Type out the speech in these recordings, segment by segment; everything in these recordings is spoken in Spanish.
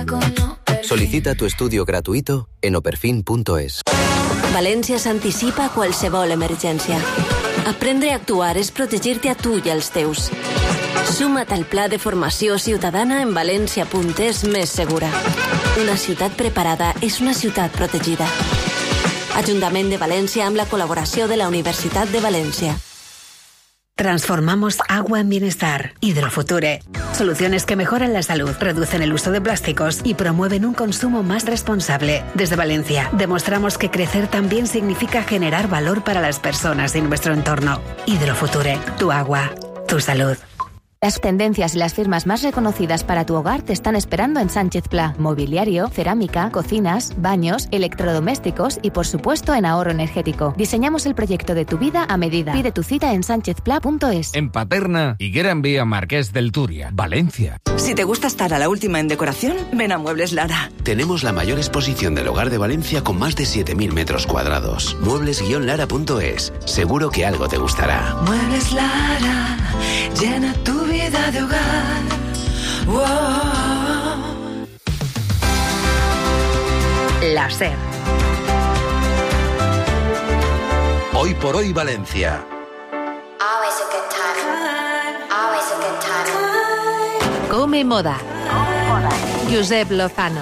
Solicita tu estudio gratuito en operfin.es. València s'anticipa a qualsevol emergència. Aprendre a actuar és protegir-te a tu i als teus. Suma't al pla de formació ciutadana en valencia.es més segura. Una ciutat preparada és una ciutat protegida. Ajuntament de València amb la colaboració de la Universitat de València. Transformamos agua en bienestar. Hidrofuture. Soluciones que mejoran la salud, reducen el uso de plásticos y promueven un consumo más responsable. Desde Valencia, demostramos que crecer también significa generar valor para las personas y nuestro entorno. Hidrofuture. Tu agua. Tu salud. Las tendencias y las firmas más reconocidas para tu hogar te están esperando en Sánchez Pla. Mobiliario, cerámica, cocinas, baños, electrodomésticos y, por supuesto, en ahorro energético. Diseñamos el proyecto de tu vida a medida. Pide tu cita en sanchezpla.es. En Paterna, Higuera en Vía Marqués del Turia, Valencia. Si te gusta estar a la última en decoración, ven a Muebles Lara. Tenemos la mayor exposición del hogar de Valencia con más de 7.000 metros cuadrados. Muebles-lara.es. Seguro que algo te gustará. Muebles Lara, llena tu vida de hogar. Wow. La SER. Hoy por hoy Valencia. Come Moda. Josep Lozano.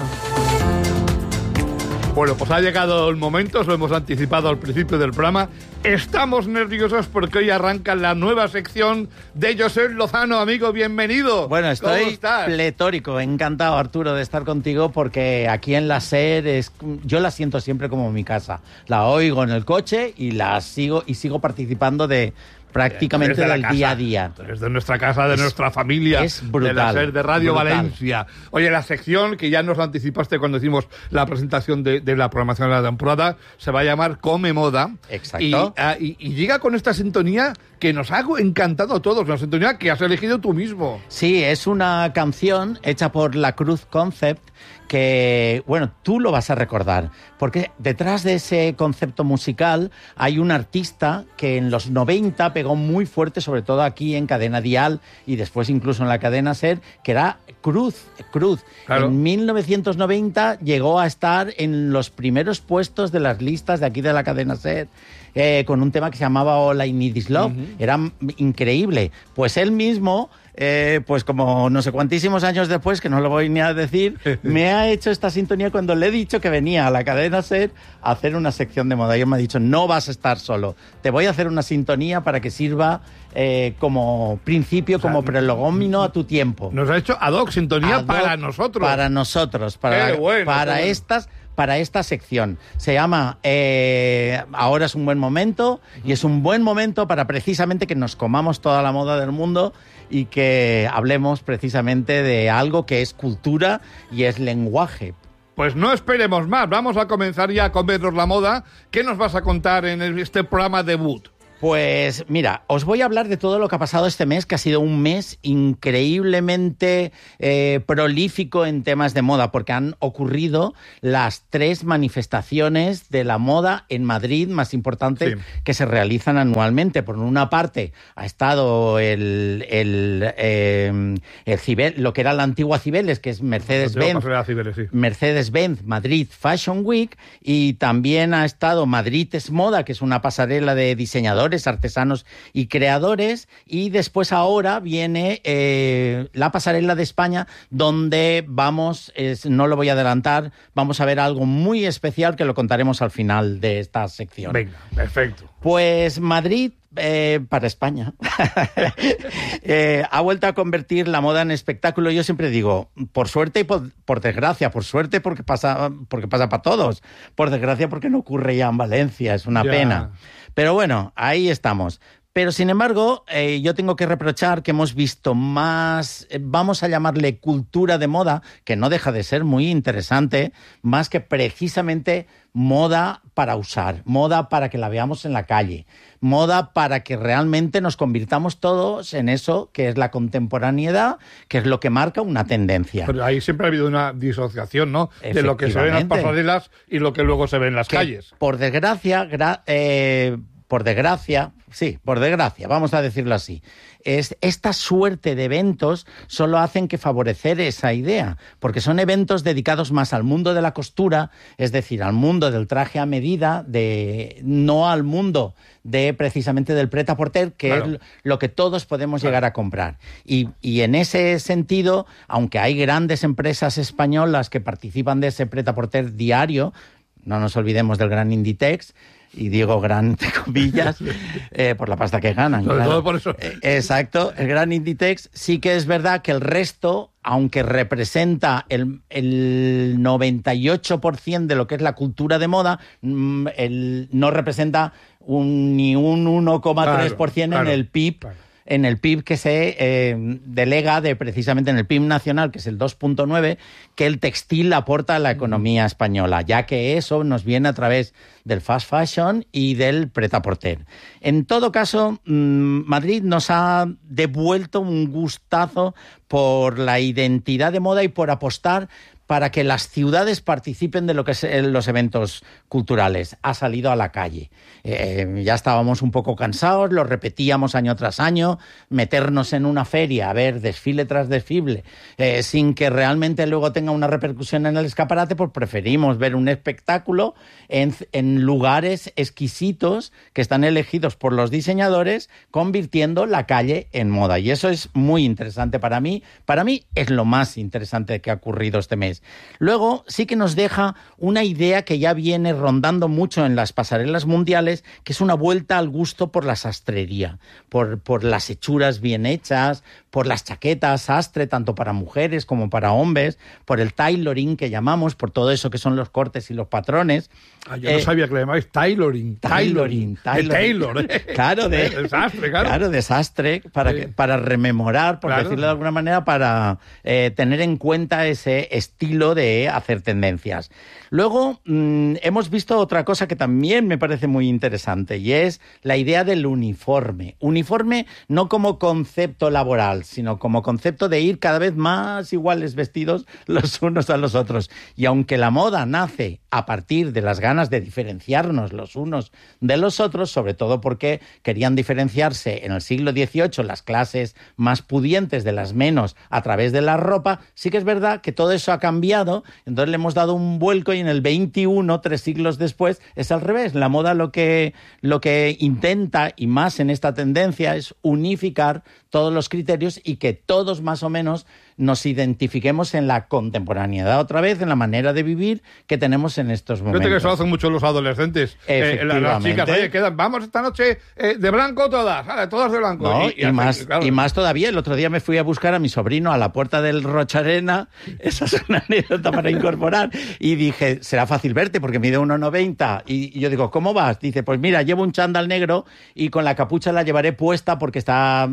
Bueno, pues ha llegado el momento, os lo hemos anticipado al principio del programa. Estamos nerviosos porque hoy arranca la nueva sección de Josep Lozano. Amigo, bienvenido. Bueno, estoy pletórico, encantado, Arturo, de estar contigo porque aquí en la SER yo la siento siempre como mi casa. La oigo en el coche y sigo participando de prácticamente del día a día. Es de nuestra casa, de nuestra familia, es brutal, de la SER de Radio brutal. Valencia. Oye, la sección que ya nos anticipaste cuando hicimos la presentación de la programación de la temporada se va a llamar Come Moda. Exacto. Y llega con esta sintonía que nos ha encantado a todos, una sintonía que has elegido tú mismo. Sí, es una canción hecha por La Cruz Concept que, bueno, tú lo vas a recordar, porque detrás de ese concepto musical hay un artista que en los 90 pegó muy fuerte, sobre todo aquí en Cadena Dial y después incluso en la cadena SER, que era Cruz. Claro. En 1990 llegó a estar en los primeros puestos de las listas de aquí de la cadena SER, con un tema que se llamaba All I Need Is Love. Era increíble. Pues él mismo, pues como no sé cuantísimos años después, que no lo voy ni a decir, me ha hecho esta sintonía cuando le he dicho que venía a la cadena SER a hacer una sección de moda. Y él me ha dicho, no vas a estar solo, te voy a hacer una sintonía para que sirva como principio, como prelogómino a tu tiempo. Nos ha hecho ad hoc sintonía para nosotros. Para nosotros, para esta sección. Se llama Ahora es un buen momento, y es un buen momento para precisamente que nos comamos toda la moda del mundo y que hablemos precisamente de algo que es cultura y es lenguaje. Pues no esperemos más, vamos a comenzar ya a comernos la moda. ¿Qué nos vas a contar en este programa debut? Pues mira, os voy a hablar de todo lo que ha pasado este mes, que ha sido un mes increíblemente prolífico en temas de moda, porque han ocurrido las 3 manifestaciones de la moda en Madrid más importantes que se realizan anualmente. Por una parte ha estado el Cibel, lo que era la antigua Cibeles, que es Mercedes-Benz Madrid Fashion Week, y también ha estado Madrid es Moda, que es una pasarela de diseñadores, artesanos y creadores, y después ahora viene la pasarela de España, donde no lo voy a adelantar, vamos a ver algo muy especial que lo contaremos al final de esta sección. Venga, perfecto. Pues Madrid, para España, ha vuelto a convertir la moda en espectáculo. Yo siempre digo, por suerte y por desgracia. Por suerte porque pasa para todos, por desgracia porque no ocurre ya en Valencia, es una pena. Pero bueno, ahí estamos. Pero, sin embargo, yo tengo que reprochar que hemos visto más, vamos a llamarle cultura de moda, que no deja de ser muy interesante, más que precisamente moda para usar, moda para que la veamos en la calle, moda para que realmente nos convirtamos todos en eso que es la contemporaneidad, que es lo que marca una tendencia. Pero ahí siempre ha habido una disociación, ¿no?, de lo que se ve en las pasarelas y lo que luego se ve en las calles. Por desgracia, por desgracia, vamos a decirlo así, esta suerte de eventos solo hacen que favorecer esa idea, porque son eventos dedicados más al mundo de la costura, es decir, al mundo del traje a medida, no al mundo precisamente del prêt-à-porter, que es lo que todos podemos llegar a comprar. Y en ese sentido, aunque hay grandes empresas españolas que participan de ese prêt-à-porter diario, no nos olvidemos del gran Inditex, y digo gran entre comillas, por la pasta que ganan. Sobre todo por eso. Exacto, el gran Inditex. Sí que es verdad que el resto, aunque representa el 98% de lo que es la cultura de moda, no representa ni un 1,3% en el PIB. Claro. En el PIB que se delega precisamente en el PIB nacional, que es el 2,9%, que el textil aporta a la economía española, ya que eso nos viene a través del fast fashion y del prêt-à-porter. En todo caso, Madrid nos ha devuelto un gustazo por la identidad de moda y por apostar para que las ciudades participen de lo que son los eventos culturales. Ha salido a la calle. Ya estábamos un poco cansados, lo repetíamos año tras año, meternos en una feria, a ver desfile tras desfile, sin que realmente luego tenga una repercusión en el escaparate, pues preferimos ver un espectáculo en lugares exquisitos que están elegidos por los diseñadores, convirtiendo la calle en moda. Y eso es muy interesante para mí. Para mí es lo más interesante que ha ocurrido este mes. Luego sí que nos deja una idea que ya viene rondando mucho en las pasarelas mundiales, que es una vuelta al gusto por la sastrería, por las hechuras bien hechas, por las chaquetas sastre, tanto para mujeres como para hombres, por el tailoring que llamamos, por todo eso que son los cortes y los patrones. Yo no sabía que le llamáis tailoring. Tailoring. De Taylor. Claro, de sastre, claro. Claro, de sastre, para rememorar, por decirlo de alguna manera, para tener en cuenta ese estilo de hacer tendencias. Luego, hemos visto otra cosa que también me parece muy interesante, y es la idea del uniforme. Uniforme no como concepto laboral, sino como concepto de ir cada vez más iguales vestidos los unos a los otros. Y aunque la moda nace a partir de las ganas de diferenciarnos los unos de los otros, sobre todo porque querían diferenciarse en el siglo XVIII las clases más pudientes de las menos a través de la ropa, sí que es verdad que todo eso ha cambiado, entonces le hemos dado un vuelco y en el XXI, 3 siglos después, es al revés. La moda lo que intenta, y más en esta tendencia, es unificar todos los criterios y que todos más o menos nos identifiquemos en la contemporaneidad otra vez, en la manera de vivir que tenemos en estos momentos. Fíjate que eso hacen mucho los adolescentes. Las chicas, oye, vamos esta noche de blanco todas de blanco. No, y más todavía, el otro día me fui a buscar a mi sobrino a la puerta del Rocharena, esa es una anécdota para incorporar, y dije, será fácil verte porque mide 1,90, y yo digo, ¿cómo vas? Dice, pues mira, llevo un chándal negro y con la capucha la llevaré puesta porque está,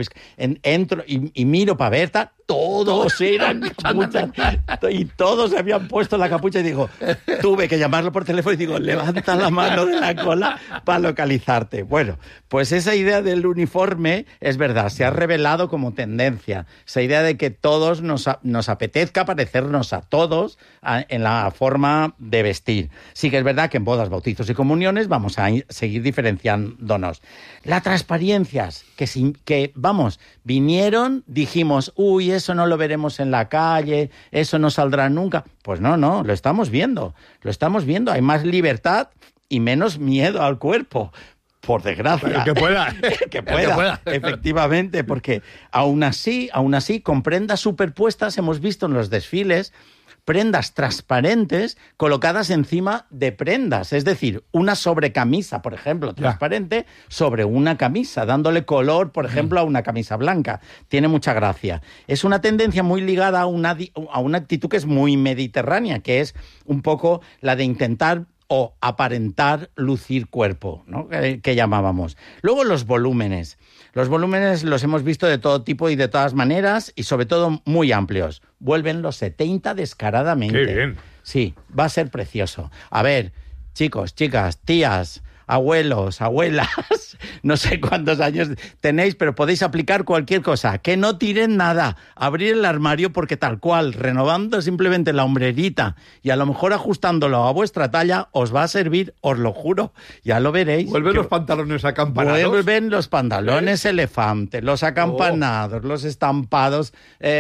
entro y miro para ver, todos eran capuchas y todos habían puesto la capucha, y digo, tuve que llamarlo por teléfono y digo, levanta la mano de la cola para localizarte. Bueno, pues esa idea del uniforme es verdad, se ha revelado como tendencia, esa idea de que todos nos apetezca parecernos a todos en la forma de vestir. Sí que es verdad que en bodas, bautizos y comuniones vamos a seguir diferenciándonos. Las transparencias que vinieron, dijimos, uy, eso no lo veremos en la calle, eso no saldrá nunca. Pues no, lo estamos viendo. Hay más libertad y menos miedo al cuerpo. Por desgracia. Que pueda. que pueda, efectivamente, porque aún así, con prendas superpuestas hemos visto en los desfiles prendas transparentes colocadas encima de prendas, es decir, una sobrecamisa, por ejemplo, transparente sobre una camisa, dándole color, por ejemplo, a una camisa blanca. Tiene mucha gracia. Es una tendencia muy ligada a una actitud que es muy mediterránea, que es un poco la de intentar o aparentar lucir cuerpo, ¿no? que llamábamos. Luego los volúmenes. Los volúmenes los hemos visto de todo tipo y de todas maneras, y sobre todo muy amplios. Vuelven los 70 descaradamente. ¡Qué bien! Sí, va a ser precioso. A ver, chicos, chicas, tías, abuelos, abuelas, no sé cuántos años tenéis, pero podéis aplicar cualquier cosa. Que no tiren nada. Abrir el armario porque tal cual, renovando simplemente la hombrerita y a lo mejor ajustándolo a vuestra talla, os va a servir, os lo juro. Ya lo veréis. Vuelven los pantalones acampanados. Vuelven los pantalones elefante, los acampanados, los estampados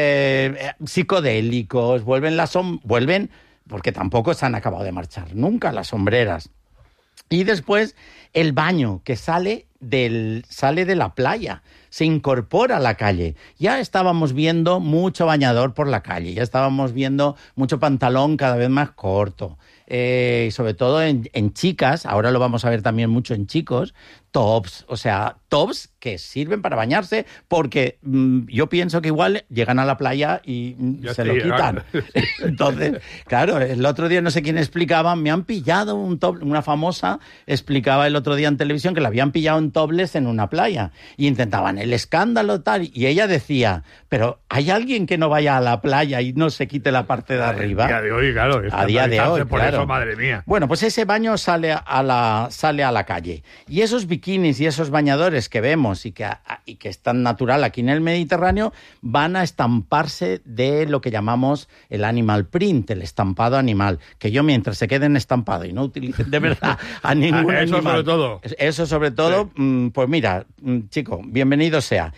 psicodélicos, vuelven porque tampoco se han acabado de marchar nunca las sombreras. Y después el baño que sale de la playa, se incorpora a la calle. Ya estábamos viendo mucho bañador por la calle, ya estábamos viendo mucho pantalón cada vez más corto. Y sobre todo en chicas, ahora lo vamos a ver también mucho en chicos, tops, o sea, tops que sirven para bañarse porque yo pienso que igual llegan a la playa y se lo quitan. Entonces, claro, el otro día no sé quién explicaba, me han pillado un top, una famosa explicaba el otro día en televisión que la habían pillado en topless en una playa y intentaban el escándalo tal y ella decía, pero ¿hay alguien que no vaya a la playa y no se quite la parte de arriba? A día de hoy, claro. A día de hoy, por claro. Eso, madre mía. Bueno, pues ese baño sale a la calle. Y esos bikinis y esos bañadores que vemos y que es tan natural aquí en el Mediterráneo van a estamparse de lo que llamamos el animal print, el estampado animal. Que yo mientras se queden estampados y no utilicen de verdad a ningún eso animal. Sobre todo. Eso sobre todo, sí. Pues mira, chico, bienvenido sea.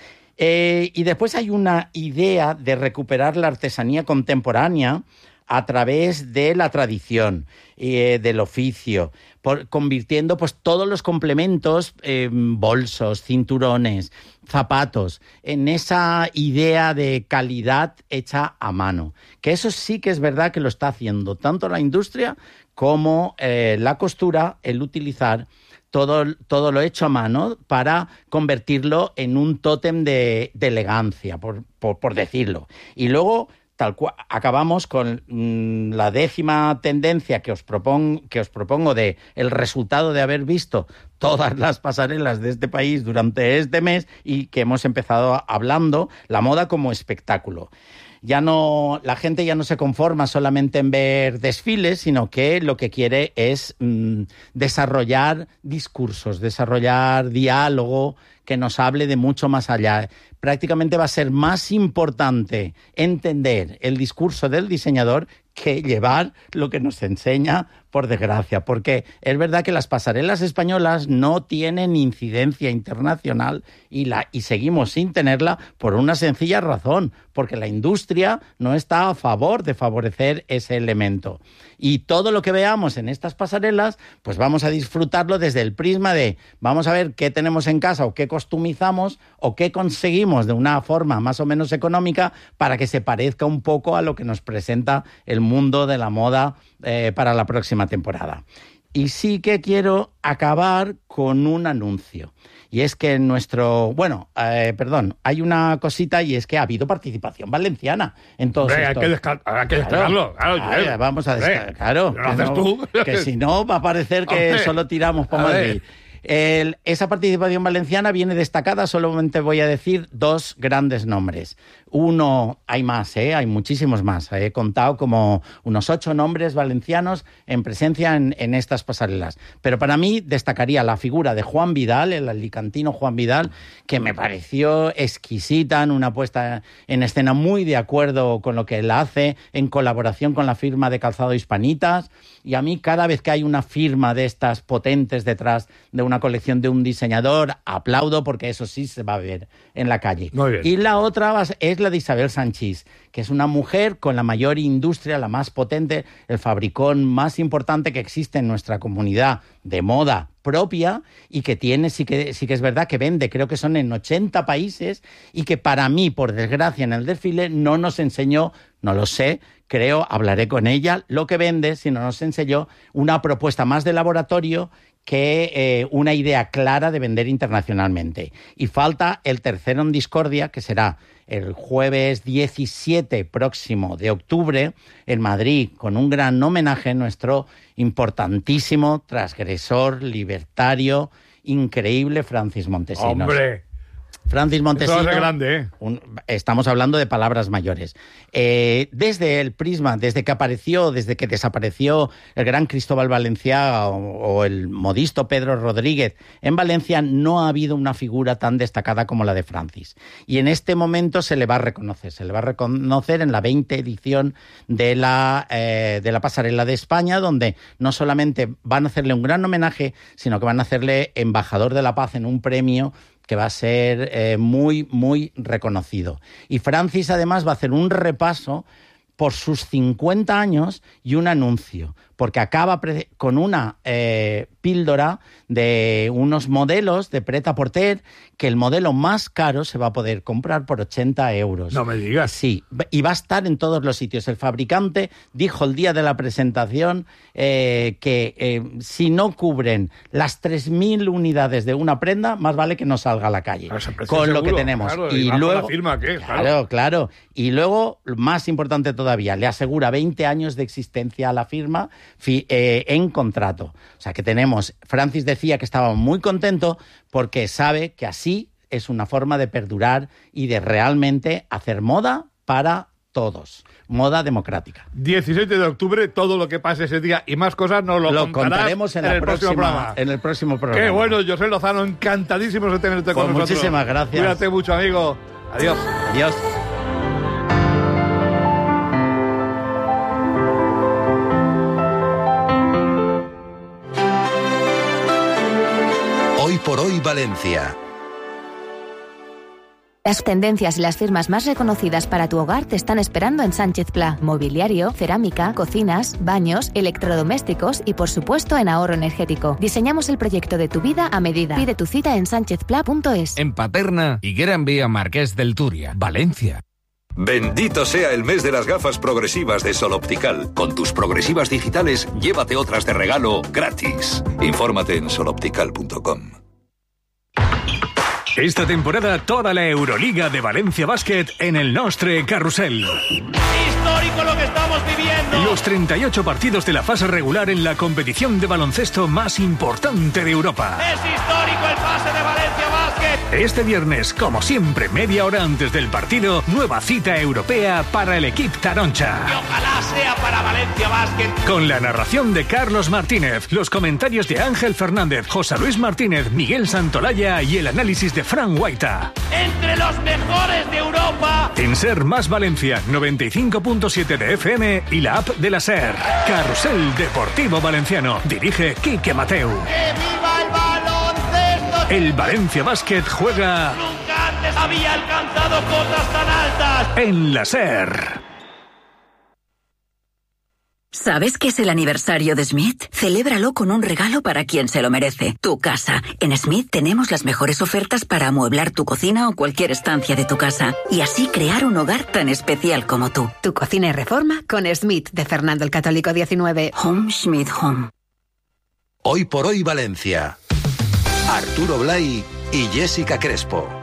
Y después hay una idea de recuperar la artesanía contemporánea a través de la tradición, del oficio, convirtiendo pues todos los complementos, bolsos, cinturones, zapatos, en esa idea de calidad hecha a mano. Que eso sí que es verdad que lo está haciendo tanto la industria como la costura, el utilizar todo lo hecho a mano para convertirlo en un tótem de elegancia, por decirlo. Y luego tal cual, acabamos con la 10ª tendencia que os propongo de el resultado de haber visto todas las pasarelas de este país durante este mes y que hemos empezado hablando, la moda como espectáculo. La gente ya no se conforma solamente en ver desfiles, sino que lo que quiere es desarrollar discursos, desarrollar diálogo que nos hable de mucho más allá. Prácticamente va a ser más importante entender el discurso del diseñador que llevar lo que nos enseña, por desgracia, porque es verdad que las pasarelas españolas no tienen incidencia internacional y seguimos sin tenerla por una sencilla razón, porque la industria no está a favor de favorecer ese elemento. Y todo lo que veamos en estas pasarelas, pues vamos a disfrutarlo desde el prisma de vamos a ver qué tenemos en casa o qué costumizamos o qué conseguimos de una forma más o menos económica para que se parezca un poco a lo que nos presenta el mundo de la moda para la próxima temporada. Y sí que quiero acabar con un anuncio. Y es que hay una cosita y es que ha habido participación valenciana en todos estos. Hay que destacarlo. Claro, vamos a destacar. Claro, lo haces tú. Que si no va a parecer que solo tiramos para Madrid. Esa participación valenciana viene destacada, solamente voy a decir 2 grandes nombres. Uno, hay más, hay muchísimos más. He contado como unos 8 nombres valencianos en presencia en estas pasarelas. Pero para mí destacaría la figura de Juan Vidal, el alicantino Juan Vidal, que me pareció exquisita, en una puesta en escena muy de acuerdo con lo que él hace, en colaboración con la firma de Calzado Hispanitas. Y a mí cada vez que hay una firma de estas potentes detrás de una colección de un diseñador, aplaudo porque eso sí se va a ver en la calle. Muy bien. Y la otra es la de Isabel Sanchís, que es una mujer con la mayor industria, la más potente, el fabricón más importante que existe en nuestra comunidad de moda propia y que tiene, sí que es verdad que vende, creo que son en 80 países y que para mí, por desgracia, en el desfile no nos enseñó, no lo sé, creo, hablaré con ella, lo que vende, sino nos enseñó una propuesta más de laboratorio que una idea clara de vender internacionalmente. Y falta el tercero en discordia, que será el jueves 17 próximo de octubre en Madrid, con un gran homenaje a nuestro importantísimo transgresor, libertario, increíble Francis Montesinos. ¡Hombre! Francis Montesino... Eso es grande, ¿eh? Estamos hablando de palabras mayores. Desde el prisma, desde que desapareció el gran Cristóbal Valenciaga o el modisto Pedro Rodríguez en Valencia, no ha habido una figura tan destacada como la de Francis. Y en este momento se le va a reconocer en la 20 edición de la Pasarela de España, donde no solamente van a hacerle un gran homenaje, sino que van a hacerle embajador de la paz en un premio que va a ser muy, muy reconocido. Y Francis, además, va a hacer un repaso por sus 50 años y un anuncio, porque acaba con una píldora de unos modelos de Pret-a-Porter, que el modelo más caro se va a poder comprar por 80 euros. No me digas. Sí, y va a estar en todos los sitios. El fabricante dijo el día de la presentación que si no cubren las 3.000 unidades de una prenda, más vale que no salga a la calle. Con seguro, lo que tenemos. Claro, y luego, la firma, ¿qué? Claro. Y luego, más importante todavía, le asegura 20 años de existencia a la firma en contrato. O sea que tenemos... Francis decía que estaba muy contento porque sabe que así es una forma de perdurar y de realmente hacer moda para todos. Moda democrática. 17 de octubre, todo lo que pase ese día y más cosas nos lo contaremos en el próximo programa. Qué bueno, José Lozano, encantadísimos de tenerte con nosotros. Muchísimas gracias. Cuídate mucho, amigo. Adiós. Adiós. Hoy por hoy Valencia. Las tendencias y las firmas más reconocidas para tu hogar te están esperando en Sánchez Pla. Mobiliario, cerámica, cocinas, baños, electrodomésticos y, por supuesto, en ahorro energético. Diseñamos el proyecto de tu vida a medida. Pide tu cita en sanchezpla.es. En Paterna, Higuera en Vía Marqués del Turia, Valencia. Bendito sea el mes de las gafas progresivas de Sol Optical. Con tus progresivas digitales, llévate otras de regalo gratis. Infórmate en soloptical.com. Esta temporada toda la Euroliga de Valencia Basket en el Nostre Carrusel. Histórico lo que estamos viviendo. Los 38 partidos de la fase regular en la competición de baloncesto más importante de Europa. Es histórico el pase de Valencia Basket. Este viernes, como siempre, media hora antes del partido, nueva cita europea para el equipo Taroncha. Y ojalá sea para Valencia Basket. Con la narración de Carlos Martínez, los comentarios de Ángel Fernández, José Luis Martínez, Miguel Santolaya y el análisis de Fran Guaita. Entre los mejores de Europa. En Ser Más Valencia, 95.7 de FM y la app de la Ser. Carrusel Deportivo Valenciano. Dirige Quique Mateu. ¡Que viva el baloncesto! El Valencia Basket juega... Nunca antes había alcanzado cotas tan altas. En la Ser. ¿Sabes qué es el aniversario de Smith? Celébralo con un regalo para quien se lo merece. Tu casa. En Smith tenemos las mejores ofertas para amueblar tu cocina o cualquier estancia de tu casa. Y así crear un hogar tan especial como tú. Tu cocina y reforma con Smith, de Fernando el Católico 19. Home Smith Home. Hoy por hoy Valencia. Arturo Blay y Jessica Crespo.